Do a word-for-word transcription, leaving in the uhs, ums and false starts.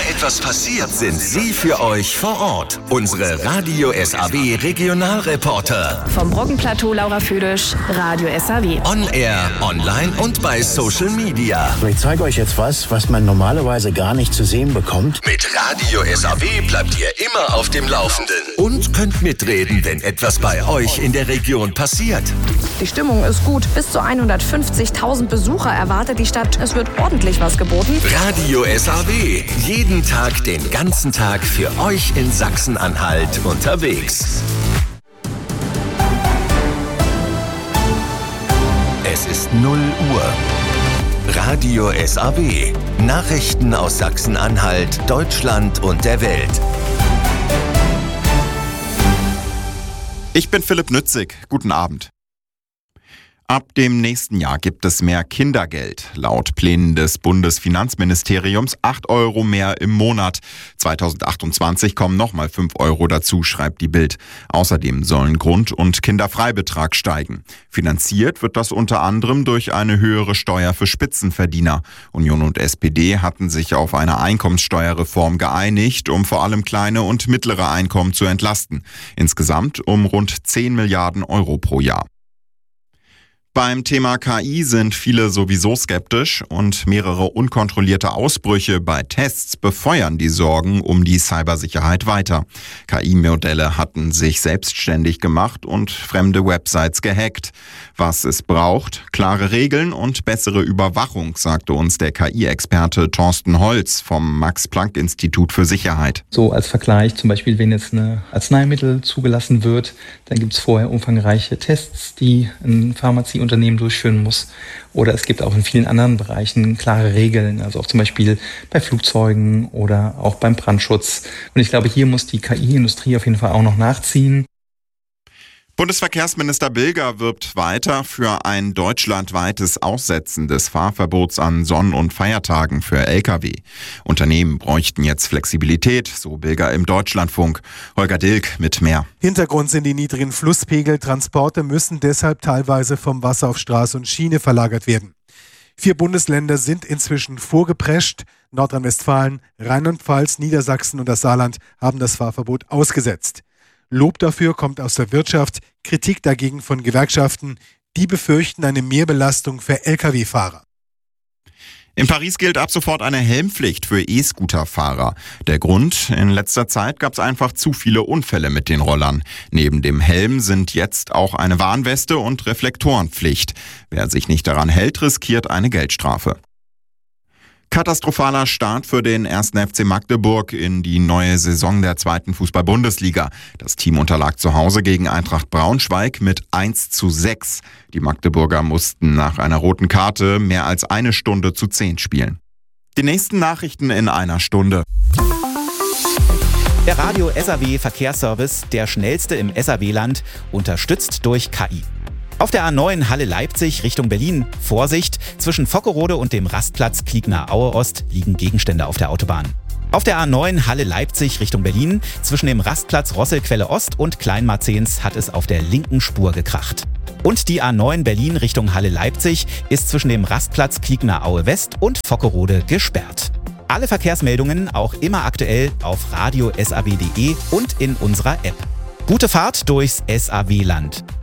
etwas passiert, sind sie für euch vor Ort. Unsere Radio S A W Regionalreporter. Vom Brockenplateau Laura Füdisch, Radio S A W. On Air, online und bei Social Media. Ich zeige euch jetzt was, was man normalerweise gar nicht zu sehen bekommt. Mit Radio S A W bleibt ihr immer auf dem Laufenden. Und könnt mitreden, wenn etwas bei euch in der Region passiert. Die Stimmung ist gut. Bis zu hundertfünfzigtausend Besucher erwartet die Stadt. Es wird ordentlich was geboten. Radio S A W. Jeden Tag, den ganzen Tag für euch in Sachsen-Anhalt unterwegs. Es ist null Uhr. Radio S A W. Nachrichten aus Sachsen-Anhalt, Deutschland und der Welt. Ich bin Philipp Nützig. Guten Abend. Ab dem nächsten Jahr gibt es mehr Kindergeld. Laut Plänen des Bundesfinanzministeriums acht Euro mehr im Monat. zweitausendachtundzwanzig kommen nochmal fünf Euro dazu, schreibt die Bild. Außerdem sollen Grund- und Kinderfreibetrag steigen. Finanziert wird das unter anderem durch eine höhere Steuer für Spitzenverdiener. Union und S P D hatten sich auf eine Einkommenssteuerreform geeinigt, um vor allem kleine und mittlere Einkommen zu entlasten. Insgesamt um rund zehn Milliarden Euro pro Jahr. Beim Thema K I sind viele sowieso skeptisch und mehrere unkontrollierte Ausbrüche bei Tests befeuern die Sorgen um die Cybersicherheit weiter. K I-Modelle hatten sich selbstständig gemacht und fremde Websites gehackt. Was es braucht, klare Regeln und bessere Überwachung, sagte uns der K I-Experte Thorsten Holz vom Max-Planck-Institut für Sicherheit. So als Vergleich, zum Beispiel, wenn jetzt ein Arzneimittel zugelassen wird, dann gibt es vorher umfangreiche Tests, die ein Pharmazie Unternehmen durchführen muss. Oder es gibt auch in vielen anderen Bereichen klare Regeln, also auch zum Beispiel bei Flugzeugen oder auch beim Brandschutz. Und ich glaube, hier muss die K I-Industrie auf jeden Fall auch noch nachziehen. Bundesverkehrsminister Bilger wirbt weiter für ein deutschlandweites Aussetzen des Fahrverbots an Sonn- und Feiertagen für L K W. Unternehmen bräuchten jetzt Flexibilität, so Bilger im Deutschlandfunk. Holger Dilk mit mehr. Hintergrund sind die niedrigen Flusspegel. Transporte müssen deshalb teilweise vom Wasser auf Straße und Schiene verlagert werden. Vier Bundesländer sind inzwischen vorgeprescht. Nordrhein-Westfalen, Rheinland-Pfalz, Niedersachsen und das Saarland haben das Fahrverbot ausgesetzt. Lob dafür kommt aus der Wirtschaft, Kritik dagegen von Gewerkschaften. Die befürchten eine Mehrbelastung für L K W-Fahrer. In Paris gilt ab sofort eine Helmpflicht für E-Scooter-Fahrer. Der Grund: In letzter Zeit gab es einfach zu viele Unfälle mit den Rollern. Neben dem Helm sind jetzt auch eine Warnweste und Reflektorenpflicht. Wer sich nicht daran hält, riskiert eine Geldstrafe. Katastrophaler Start für den ersten F C Magdeburg in die neue Saison der zweiten Fußball-Bundesliga. Das Team unterlag zu Hause gegen Eintracht Braunschweig mit eins zu sechs. Die Magdeburger mussten nach einer roten Karte mehr als eine Stunde zu zehn spielen. Die nächsten Nachrichten in einer Stunde. Der Radio S A W Verkehrsservice, der schnellste im S A W-Land, unterstützt durch K I. Auf der A neun Halle Leipzig Richtung Berlin. Vorsicht, zwischen Vockerode und dem Rastplatz Pliegner-Aue Ost liegen Gegenstände auf der Autobahn. Auf der A neun Halle Leipzig Richtung Berlin, zwischen dem Rastplatz Rosselquelle Ost und Kleinmarzens hat es auf der linken Spur gekracht. Und die A neun Berlin Richtung Halle Leipzig ist zwischen dem Rastplatz Pliegner-Aue West und Vockerode gesperrt. Alle Verkehrsmeldungen auch immer aktuell auf radio punkt s a w punkt d e und in unserer App. Gute Fahrt durchs S A W-Land.